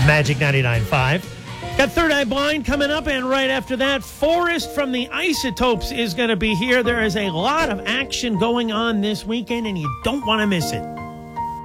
Magic 99.5. Got Third Eye Blind coming up, and right after that, Forrest from the Isotopes is going to be here. There is a lot of action going on this weekend, and you don't want to miss it.